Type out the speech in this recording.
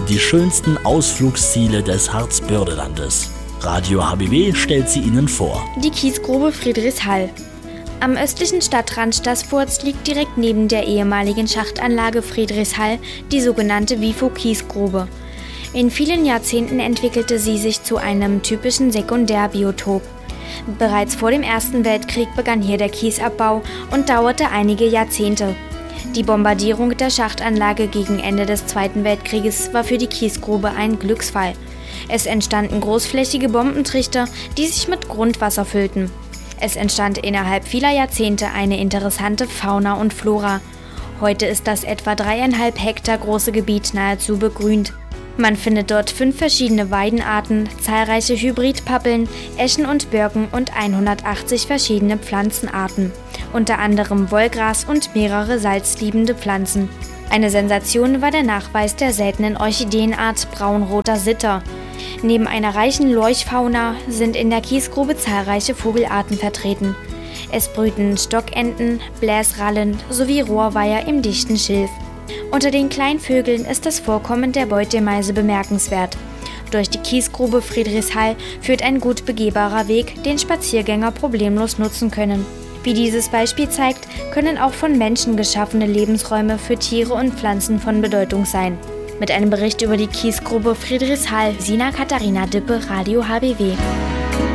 die schönsten Ausflugsziele des Harzbördelandes. Radio HBW stellt sie Ihnen vor. Die Kiesgrube Friedrichshall. Am östlichen Stadtrand Staßfurts liegt direkt neben der ehemaligen Schachtanlage Friedrichshall die sogenannte WIFO-Kiesgrube. In vielen Jahrzehnten entwickelte sie sich zu einem typischen Sekundärbiotop. Bereits vor dem Ersten Weltkrieg begann hier der Kiesabbau und dauerte einige Jahrzehnte. Die Bombardierung der Schachtanlage gegen Ende des Zweiten Weltkrieges war für die Kiesgrube ein Glücksfall. Es entstanden großflächige Bombentrichter, die sich mit Grundwasser füllten. Es entstand innerhalb vieler Jahrzehnte eine interessante Fauna und Flora. Heute ist das etwa 3,5 Hektar große Gebiet nahezu begrünt. Man findet dort 5 verschiedene Weidenarten, zahlreiche Hybridpappeln, Eschen und Birken und 180 verschiedene Pflanzenarten, unter anderem Wollgras und mehrere salzliebende Pflanzen. Eine Sensation war der Nachweis der seltenen Orchideenart braunroter Sitter. Neben einer reichen Lorchfauna sind in der Kiesgrube zahlreiche Vogelarten vertreten. Es brüten Stockenten, Bläsrallen sowie Rohrweiher im dichten Schilf. Unter den Kleinvögeln ist das Vorkommen der Beutelmeise bemerkenswert. Durch die Kiesgrube Friedrichshall führt ein gut begehbarer Weg, den Spaziergänger problemlos nutzen können. Wie dieses Beispiel zeigt, können auch von Menschen geschaffene Lebensräume für Tiere und Pflanzen von Bedeutung sein. Mit einem Bericht über die Kiesgrube Friedrichshall, Sina Katharina Dippe, Radio HBW.